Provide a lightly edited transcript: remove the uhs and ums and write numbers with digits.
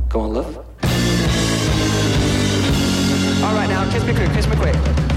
Go on, love. All right, now, kiss me quick, kiss me quick.